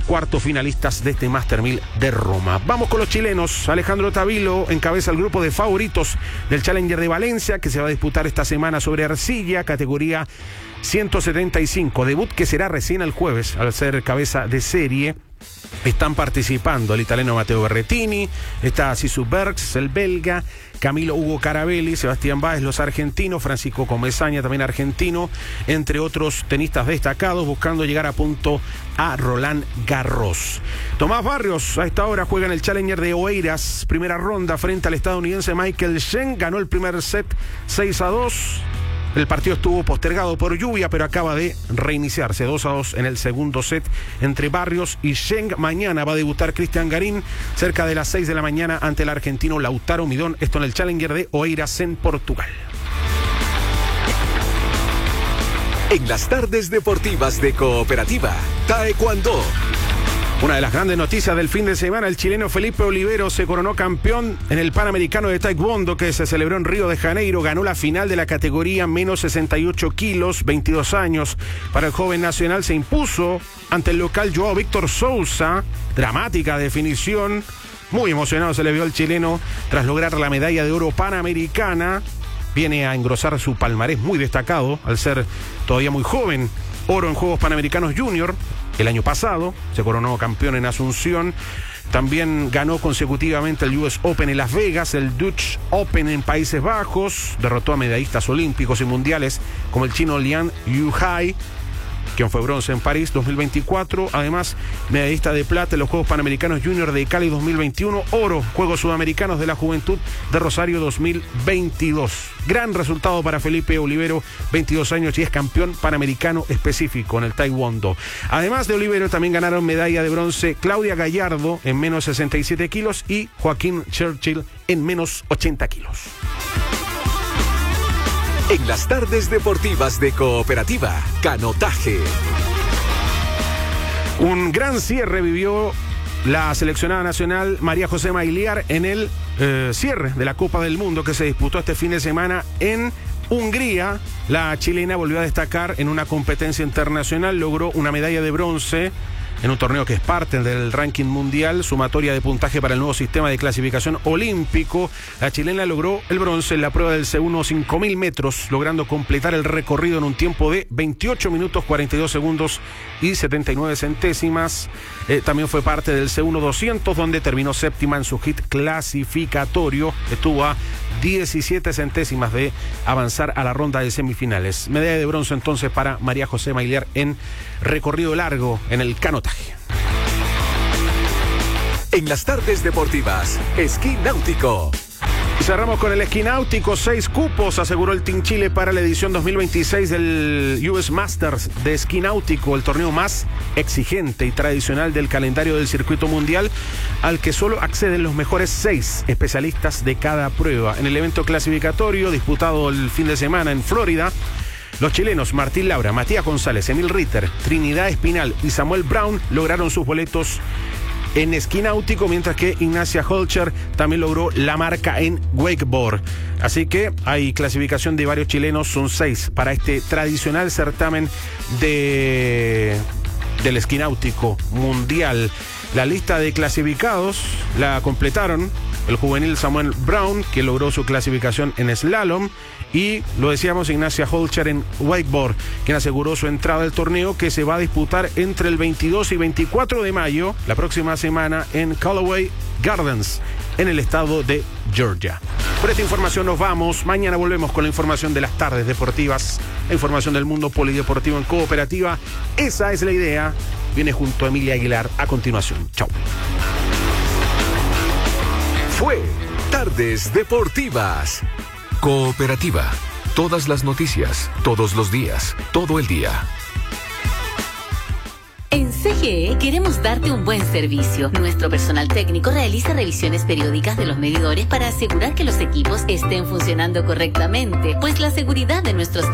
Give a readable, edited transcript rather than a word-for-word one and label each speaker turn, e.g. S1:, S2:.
S1: cuartos finalistas de este Master 1000 de Roma. Vamos con los chilenos. Alejandro Tavilo encabeza el grupo de favoritos del Challenger de Valencia, que se va a disputar esta semana sobre arcilla, categoría 175. Debut que será recién el jueves, al ser cabeza de serie. Están participando el italiano Matteo Berrettini, está Sisu Bergs, el belga, Camilo Hugo Carabelli, Sebastián Báez, los argentinos, Francisco Comesaña, también argentino, entre otros tenistas destacados, buscando llegar a punto a Roland Garros. Tomás Barrios a esta hora juega en el Challenger de Oeiras, primera ronda frente al estadounidense Michael Cheng, ganó el primer set 6-2. El partido estuvo postergado por lluvia, pero acaba de reiniciarse 2-2 en el segundo set entre Barrios y Cheng. Mañana va a debutar Cristian Garín cerca de las 6 de la mañana ante el argentino Lautaro Midón. Esto en el Challenger de Oeiras en Portugal.
S2: En las tardes deportivas de Cooperativa, Taekwondo.
S1: Una de las grandes noticias del fin de semana, el chileno Felipe Olivero se coronó campeón en el Panamericano de Taekwondo que se celebró en Río de Janeiro. Ganó la final de la categoría menos 68 kilos, 22 años. Para el joven nacional se impuso ante el local Joao Víctor Sousa. Dramática definición. Muy emocionado se le vio al chileno tras lograr la medalla de oro panamericana. Viene a engrosar su palmarés muy destacado al ser todavía muy joven. Oro en Juegos Panamericanos Junior. El año pasado se coronó campeón en Asunción. También ganó consecutivamente el US Open en Las Vegas, el Dutch Open en Países Bajos. Derrotó a medallistas olímpicos y mundiales como el chino Lian Yuhai, quien fue bronce en París 2024. Además, medallista de plata en los Juegos Panamericanos Junior de Cali 2021. Oro, Juegos Sudamericanos de la Juventud de Rosario 2022. Gran resultado para Felipe Olivero, 22 años, y es campeón panamericano específico en el Taekwondo. Además de Olivero, también ganaron medalla de bronce Claudia Gallardo en menos 67 kilos y Joaquín Churchill en menos 80 kilos.
S2: En las tardes deportivas de Cooperativa, canotaje.
S1: Un gran cierre vivió la seleccionada nacional María José Mailiar en el cierre de la Copa del Mundo que se disputó este fin de semana en Hungría. La chilena volvió a destacar en una competencia internacional, logró una medalla de bronce en un torneo que es parte del ranking mundial, sumatoria de puntaje para el nuevo sistema de clasificación olímpico. La chilena logró el bronce en la prueba del C1 5000 metros, logrando completar el recorrido en un tiempo de 28 minutos 42 segundos y 79 centésimas. También fue parte del C1 200, donde terminó séptima en su hit clasificatorio. Estuvo a 17 centésimas de avanzar a la ronda de semifinales. Medalla de bronce entonces para María José Mailiar en recorrido largo en el canotaje.
S2: En las tardes deportivas, esquí náutico.
S1: Y cerramos con el esquí náutico. 6 cupos aseguró el Team Chile para la edición 2026 del US Masters de esquí náutico, el torneo más exigente y tradicional del calendario del circuito mundial, al que solo acceden los mejores 6 especialistas de cada prueba. En el evento clasificatorio disputado el fin de semana en Florida, los chilenos Martín Laura, Matías González, Emil Ritter, Trinidad Espinal y Samuel Brown lograron sus boletos en esquí náutico, mientras que Ignacia Holcher también logró la marca en wakeboard. Así que hay clasificación de varios chilenos, son 6 para este tradicional certamen del esquí náutico mundial. La lista de clasificados la completaron el juvenil Samuel Brown, que logró su clasificación en slalom, y lo decíamos, Ignacia Holcher en wakeboard, quien aseguró su entrada al torneo, que se va a disputar entre el 22 y 24 de mayo, la próxima semana, en Callaway Gardens, en el estado de Georgia. Por esta información nos vamos. Mañana volvemos con la información de las tardes deportivas, la información del mundo polideportivo en Cooperativa. Esa es la idea. Viene junto a Emilia Aguilar a continuación. Chau.
S2: Fue Tardes Deportivas. Cooperativa. Todas las noticias, todos los días, todo el día.
S3: En CGE queremos darte un buen servicio. Nuestro personal técnico realiza revisiones periódicas de los medidores para asegurar que los equipos estén funcionando correctamente, pues la seguridad de nuestros clientes